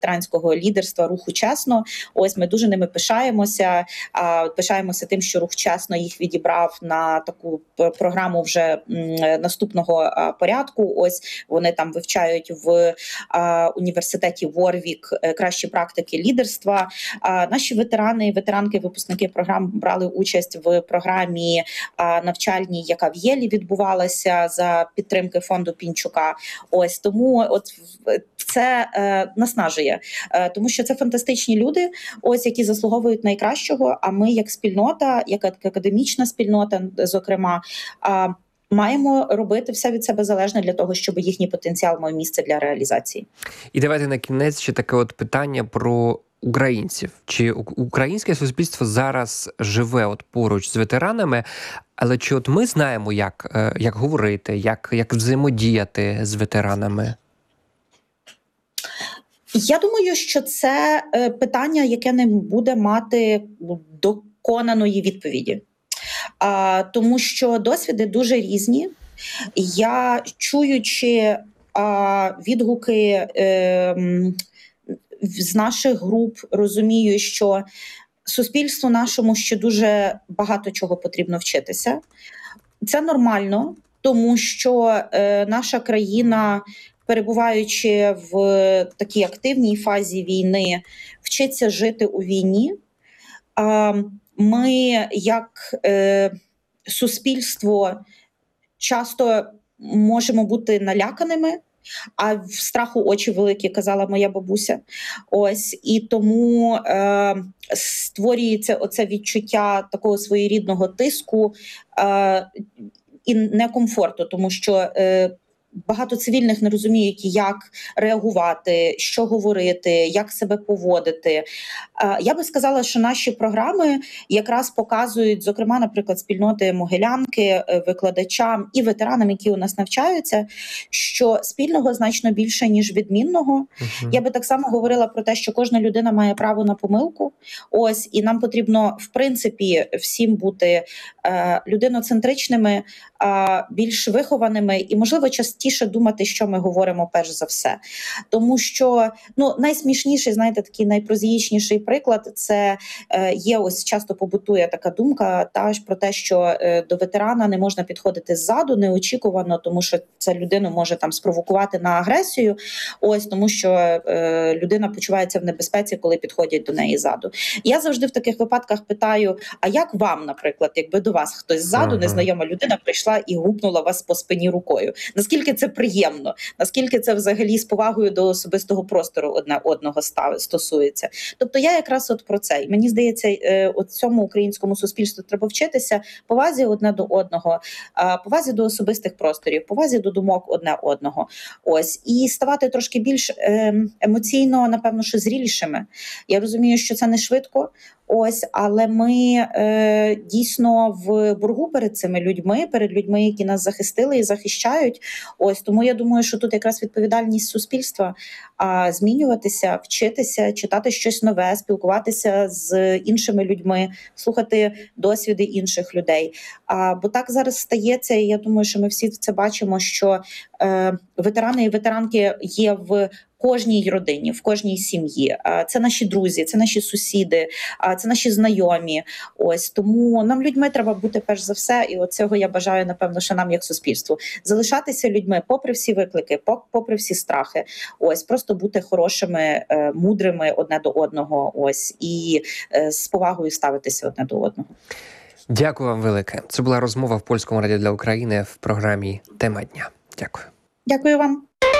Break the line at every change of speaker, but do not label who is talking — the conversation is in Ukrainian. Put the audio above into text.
ветеранського лідерства руху «Чесно». Ось ми дуже ними пишаємося. Пишаємося тим, що рух «Чесно» їх відібрав на таку програму вже наступного порядку. Ось вони там вивчають в університеті Ворвік кращі практики лідерства. Наші ветерани і ветеранки, випускники програм брали участь в програмі навчальній, яка в Єлі відбувалася за підтримки фонду Пінчука. Ось тому от це наснажує, тому що це фантастичні люди, ось які заслуговують найкращого. А ми, як спільнота, як академічна спільнота, зокрема, маємо робити все від себе залежне для того, щоб їхній потенціал мав місце для реалізації.
І давайте на кінець ще таке от питання про українців. Чи українське суспільство зараз живе от поруч з ветеранами, але чи от ми знаємо, як говорити, як взаємодіяти з ветеранами?
Я думаю, що це питання, яке не буде мати доконаної відповіді. Тому що досвіди дуже різні. Я, чуючи відгуки з наших груп, розумію, що суспільству нашому ще дуже багато чого потрібно вчитися. Це нормально, тому що наша країна, перебуваючи в такій активній фазі війни, вчиться жити у війні. Ми, як суспільство, часто можемо бути наляканими, а в страху очі великі, казала моя бабуся. Ось, і тому створюється оце відчуття такого своєрідного тиску і некомфорту, тому що багато цивільних не розуміють, як реагувати, що говорити, як себе поводити. Я би сказала, що наші програми якраз показують, зокрема, наприклад, спільноти Могилянки, викладачам і ветеранам, які у нас навчаються, що спільного значно більше, ніж відмінного. Я би так само говорила про те, що кожна людина має право на помилку. Ось, і нам потрібно, в принципі, всім бути людиноцентричними, більш вихованими і, можливо, частіше думати, що ми говоримо перш за все. Тому що, найсмішніший, знаєте, такий найпрозаїчніший приклад, це є, ось часто побутує така думка про те, що до ветерана не можна підходити ззаду неочікувано, тому що ця людину може там спровокувати на агресію, ось, тому що людина почувається в небезпеці, коли підходять до неї ззаду. Я завжди в таких випадках питаю, а як вам, наприклад, якби до вас хтось ззаду, незнайома людина, прийшла і гупнула вас по спині рукою? Наскільки це приємно? Наскільки це взагалі з повагою до особистого простору одне одного стосується? Тобто я якраз от про це. І мені здається, от цьому українському суспільству треба вчитися повазі одне до одного, повазі до особистих просторів, повазі до думок одне одного. Ось. І ставати трошки більш емоційно, напевно, що зрілішими. Я розумію, що це не швидко, ось, але ми дійсно в боргу перед цими людьми, перед людьми, які нас захистили і захищають. Ось, тому я думаю, що тут якраз відповідальність суспільства змінюватися, вчитися, читати щось нове, спілкуватися з іншими людьми, слухати досвіди інших людей. Бо так зараз стається, і я думаю, що ми всі це бачимо, що ветерани і ветеранки є в кожній родині, в кожній сім'ї. Це наші друзі, це наші сусіди, це наші знайомі. Ось, тому нам людьми треба бути перш за все, і от цього я бажаю, напевно, що нам як суспільству. Залишатися людьми попри всі виклики, попри всі страхи. Ось, просто бути хорошими, мудрими одне до одного, ось, і з повагою ставитися одне до одного.
Дякую вам велике. Це була розмова в Польському радіо для України в програмі «Тема дня». Дякую.
Дякую вам.